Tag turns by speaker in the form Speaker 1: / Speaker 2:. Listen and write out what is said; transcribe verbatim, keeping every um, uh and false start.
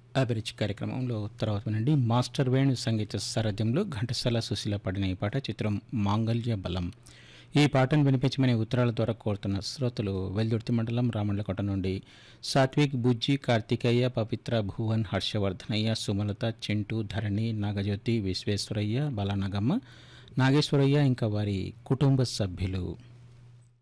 Speaker 1: అభిరుచి కార్యక్రమంలో తర్వాత వినండి మాస్టర్ వేణు సంగీత సారథ్యంలో ఘంటసాల సుశీల పాడిన ఈ పాట చిత్రం మాంగళ్య బలం. ఈ పాటను వినిపించమని ఉత్తరాల ద్వారా కోరుతున్న శ్రోతలు వెల్దుర్తి మండలం రామళ్ళకోట నుండి సాత్విక్, బుజ్జి, కార్తికేయ, పవిత్ర, భువన్, హర్షవర్ధనయ్య, సుమలత, చింటూ, ధరణి, నాగజ్యోతి, విశ్వేశ్వరయ్య, బాలానగమ్మ, నాగేశ్వరయ్య ఇంకా వారి కుటుంబ సభ్యులు.